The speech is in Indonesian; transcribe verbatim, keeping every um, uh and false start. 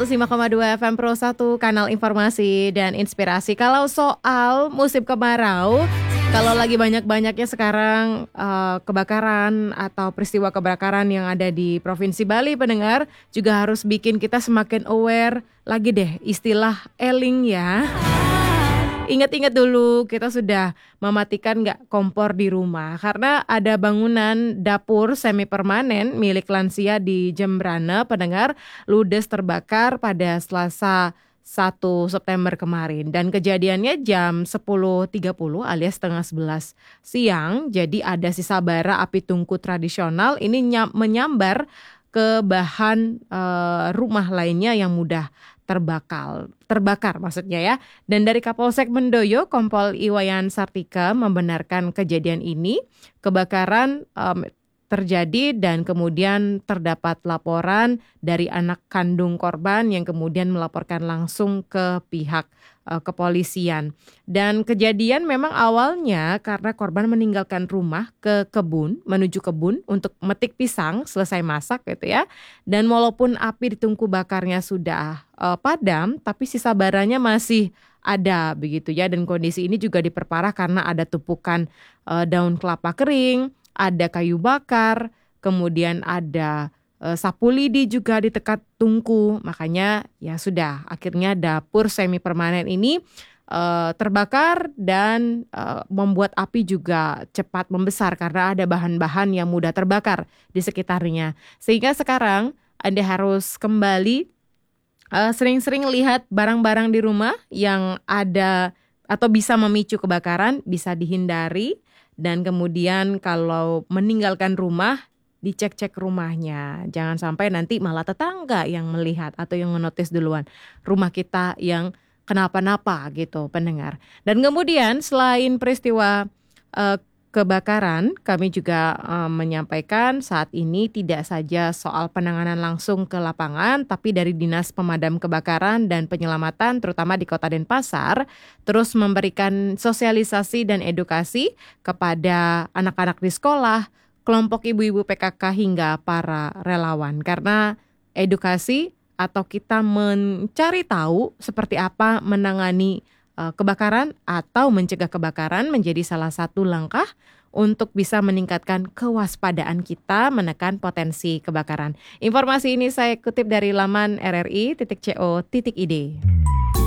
seratus lima koma dua F M Pro satu, kanal informasi dan inspirasi. Kalau soal musim kemarau, kalau lagi banyak-banyaknya sekarang uh, kebakaran atau peristiwa kebakaran yang ada di Provinsi Bali, pendengar, juga harus bikin kita semakin aware lagi deh istilah eling ya. Ingat-ingat dulu kita sudah mematikan nggak kompor di rumah karena ada bangunan dapur semi permanen milik lansia di Jembrana, pendengar, ludes terbakar pada Selasa satu September kemarin dan kejadiannya jam sepuluh tiga puluh alias setengah sebelas siang. Jadi ada sisa bara api tungku tradisional ini nyam, menyambar ke bahan uh, rumah lainnya yang mudah terbakar, terbakar maksudnya ya. Dan dari Kapolsek Mendoyo, Kompol Iwayan Sartika membenarkan kejadian ini. Kebakaran um, terjadi dan kemudian terdapat laporan dari anak kandung korban yang kemudian melaporkan langsung ke pihak uh, kepolisian. Dan kejadian memang awalnya karena korban meninggalkan rumah ke kebun, menuju kebun untuk metik pisang selesai masak gitu ya. Dan walaupun api di tungku bakarnya sudah uh, padam, tapi sisa baranya masih ada begitu ya. Dan kondisi ini juga diperparah karena ada tumpukan uh, daun kelapa kering, ada kayu bakar, kemudian ada e, sapu lidi juga di dekat tungku. Makanya ya sudah, akhirnya dapur semi permanen ini e, terbakar dan e, membuat api juga cepat membesar karena ada bahan-bahan yang mudah terbakar di sekitarnya. Sehingga sekarang Anda harus kembali e, sering-sering lihat barang-barang di rumah yang ada atau bisa memicu kebakaran, bisa dihindari. Dan kemudian kalau meninggalkan rumah, dicek-cek rumahnya. Jangan sampai nanti malah tetangga yang melihat atau yang menotis duluan rumah kita yang kenapa-napa gitu, pendengar. Dan kemudian selain peristiwa uh, kebakaran, kami juga uh, menyampaikan saat ini tidak saja soal penanganan langsung ke lapangan, tapi dari Dinas Pemadam Kebakaran dan Penyelamatan terutama di Kota Denpasar terus memberikan sosialisasi dan edukasi kepada anak-anak di sekolah, kelompok ibu-ibu P K K hingga para relawan. Karena edukasi atau kita mencari tahu seperti apa menangani kebakaran atau mencegah kebakaran menjadi salah satu langkah untuk bisa meningkatkan kewaspadaan kita menekan potensi kebakaran. Informasi ini saya kutip dari laman r r i titik co titik i d.